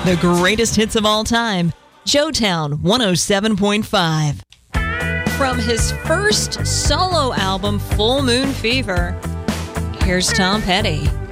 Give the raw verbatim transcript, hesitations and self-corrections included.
The greatest hits of all time. Joetown one oh seven point five. From his first solo album, Full Moon Fever, here's Tom Petty.